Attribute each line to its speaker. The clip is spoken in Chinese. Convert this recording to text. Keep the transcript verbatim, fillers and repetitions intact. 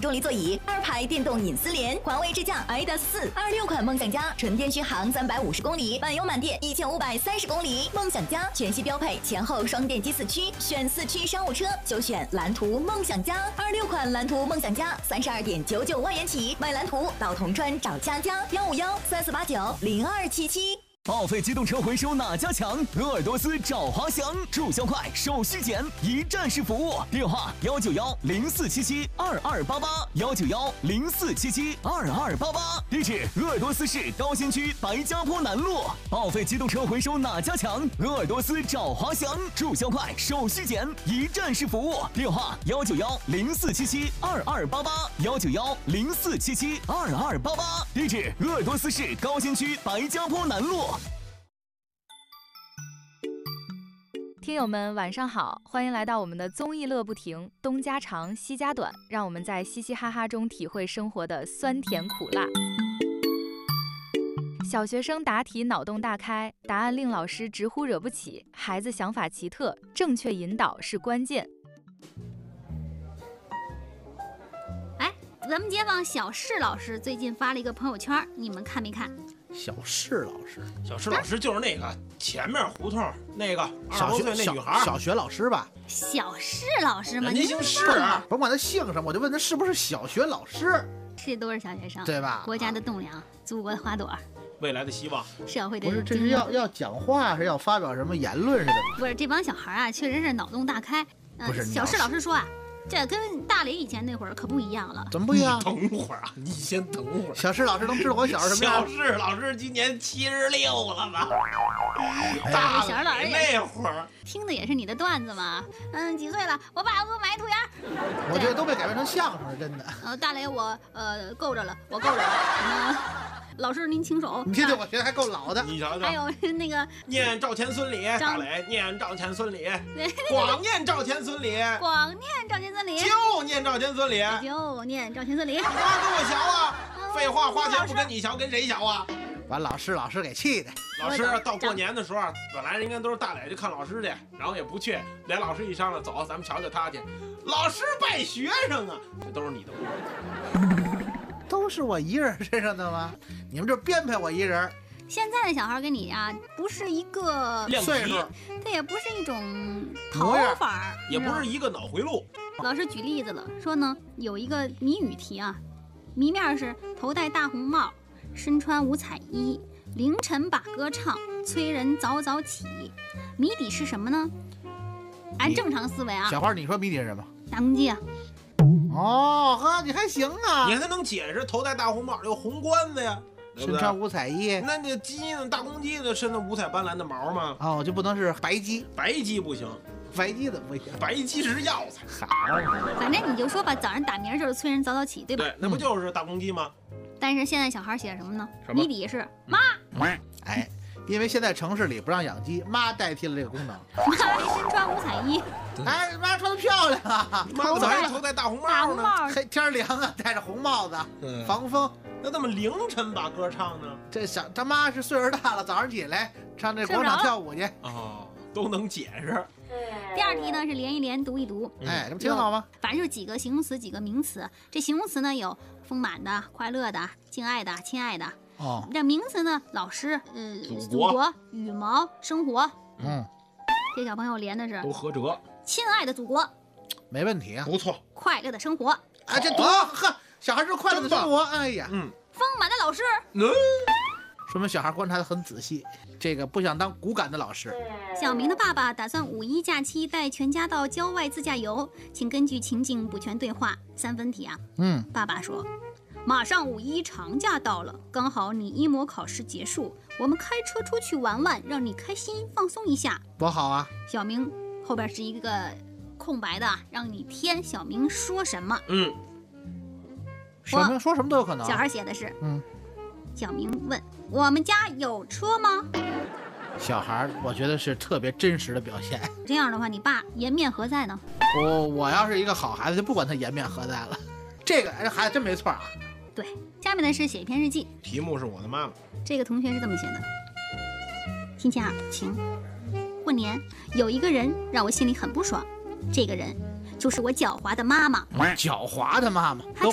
Speaker 1: 重力座椅，二排电动隐私帘，华为智驾 i 达四，二六款梦想家纯电续航三百五十公里，满油满电一千五百三十公里。梦想家全系标配前后双电机四驱，选四驱商务车就选蓝图梦想家。二六款蓝图梦想家三十二点九九万元起，买蓝图到铜川找佳佳，幺五幺三四八九零二七七。
Speaker 2: 报废机动车回收哪家强？鄂尔多斯找华翔，注销快，手续简，一站式服务。电话：幺九幺零四七七二二八八，幺九幺零四七七二二八八。地址：鄂尔多斯市高新区白家坡南路。报废机动车回收哪家强？鄂尔多斯找华翔，注销快，手续简，一站式服务。电话：幺九幺零四七七二二八八，幺九幺零四七七二二八八。地址：鄂尔多斯市高新区白家坡南路。
Speaker 3: 听友们晚上好，欢迎来到我们的综艺乐不停，东家长西家短，让我们在嘻嘻哈哈中体会生活的酸甜苦辣。小学生答题脑洞大开，答案令老师直呼惹不起，孩子想法奇特，正确引导是关键。
Speaker 4: 哎，咱们街坊小释老师最近发了一个朋友圈，你们看没看？
Speaker 5: 小释老师，
Speaker 6: 小释老师就是那个前面胡同那个二十多岁那女孩，
Speaker 5: 小学老师吧？
Speaker 4: 小释老师吗？
Speaker 6: 人家姓释啊，
Speaker 5: 甭管他姓什么，我就问他是不是小学老师？
Speaker 4: 是都是小学生，
Speaker 5: 对吧？
Speaker 4: 国家的栋梁，祖国的花朵，
Speaker 6: 未来的希望，
Speaker 4: 社会的
Speaker 5: 不是，这是要要讲话，是要发表什么言论似的？
Speaker 4: 不是，这帮小孩啊，确实是脑洞大开。
Speaker 5: 不是，
Speaker 4: 小释老师说啊。这跟大雷以前那会儿可不一样了。
Speaker 5: 怎么不一样？
Speaker 6: 等会儿啊，你先等会儿。
Speaker 5: 小释老师能知道我小时候什么样？
Speaker 6: 小释老师今年七十六了吧？
Speaker 4: 哎、
Speaker 6: 大
Speaker 4: 小释老师
Speaker 6: 那会儿
Speaker 4: 听的也是你的段子嘛。嗯，几岁了？我爸给我买兔牙。
Speaker 5: 我觉得都被改编成相声了，真的。
Speaker 4: 呃，大雷我呃够着了，我够着了。嗯老师您请手。
Speaker 5: 你听听，我觉得还够老的。
Speaker 6: 你瞧瞧，
Speaker 4: 还有那个
Speaker 6: 念赵钱孙李，大磊念赵钱孙李，光念赵钱孙李，
Speaker 4: 光念赵钱孙李，
Speaker 6: 就念赵钱孙李，
Speaker 4: 就念赵钱孙李。
Speaker 6: 你干嘛跟我学啊？废话，花钱不跟你学，跟谁学啊？
Speaker 5: 把老师老师给气的。
Speaker 6: 老师到过年的时候，本来应该都是大磊去看老师去，然后也不去，连老师一商量，走，咱们瞧瞧他去。老师拜学生啊，这都是你的锅。
Speaker 5: 都是我一人身上的吗？你们这编排我一人。
Speaker 4: 现在的小孩跟你啊，不是一个
Speaker 5: 岁数，
Speaker 4: 这也不是一种讨法，
Speaker 6: 也不是一个脑回路。
Speaker 4: 老师举例子了，说呢有一个谜语题啊，谜面是头戴大红帽，身穿五彩衣，凌晨把歌唱，催人早早起。谜底是什么呢？按正常思维啊，
Speaker 5: 小花，你说谜底是什么？
Speaker 4: 大公鸡啊。
Speaker 5: 哦呵，你还行啊！
Speaker 6: 你看他能解释，头戴大红帽，有红冠子呀，
Speaker 5: 身穿五彩衣。
Speaker 6: 那那鸡呢？大公鸡的身上五彩斑斓的毛吗？
Speaker 5: 哦，就不能是白鸡？
Speaker 6: 白鸡不行，
Speaker 5: 白鸡怎么不行？
Speaker 6: 白鸡是药材。
Speaker 5: 好，
Speaker 4: 反正你就说吧，早上打鸣就是催人早早起，对吧？
Speaker 6: 对，那不就是大公鸡吗？
Speaker 4: 但是现在小孩写什么呢？
Speaker 6: 什么
Speaker 4: 谜底是妈。
Speaker 5: 哎，因为现在城市里不让养鸡，妈代替了这个功能。
Speaker 4: 妈身穿五彩衣。
Speaker 5: 哎，妈穿的漂亮啊！
Speaker 6: 妈早上头戴大红帽呢，
Speaker 4: 大红帽，
Speaker 5: 嘿，天凉啊，戴着红帽子，嗯、防风。
Speaker 6: 那怎么凌晨把歌唱呢？
Speaker 5: 这小他妈是岁数大了，早上起来上这广场跳舞去。
Speaker 6: 哦，都能解释。
Speaker 4: 第二题呢是连一连读一读，
Speaker 5: 哎，这不挺好吗？
Speaker 4: 反正就是几个形容词，几个名词。这形容词呢有丰满的、快乐的、敬爱的、亲爱的。
Speaker 5: 哦，
Speaker 4: 这名词呢，老师、呃，
Speaker 6: 祖国、
Speaker 4: 祖国羽毛、生活。
Speaker 5: 嗯，
Speaker 4: 这小朋友连的是
Speaker 6: 都合辙。
Speaker 4: 亲爱的祖国，
Speaker 5: 没问题啊，
Speaker 6: 不错。
Speaker 4: 快乐的生活，
Speaker 5: 啊，这多呵，小孩是快乐的生活。哎呀，
Speaker 6: 嗯，
Speaker 4: 丰满的老师，
Speaker 6: 嗯，
Speaker 5: 说明小孩观察的很仔细。这个不想当骨感的老师。
Speaker 4: 小明的爸爸打算五一假期带全家到郊外自驾游，请根据情景补全对话。三分题啊。
Speaker 5: 嗯，
Speaker 4: 爸爸说。马上五一长假到了，刚好你一模考试结束，我们开车出去玩玩，让你开心放松一下，
Speaker 5: 多好啊！
Speaker 4: 小明后边是一个空白的，让你填小明说什么。
Speaker 6: 嗯，
Speaker 5: 小明说什么都有可能。
Speaker 4: 小孩写的是，
Speaker 5: 嗯，
Speaker 4: 小明问我们家有车吗？
Speaker 5: 小孩，我觉得是特别真实的表现。
Speaker 4: 这样的话，你爸颜面何在呢？
Speaker 5: 我我要是一个好孩子，就不管他颜面何在了。这个这孩子真没错啊。
Speaker 4: 对，下面呢是写一篇日记，
Speaker 6: 题目是我的妈妈。
Speaker 4: 这个同学是这么写的：星期二，晴。过年有一个人让我心里很不爽，这个人就是我狡猾的妈妈。
Speaker 5: 狡猾的妈妈，
Speaker 4: 她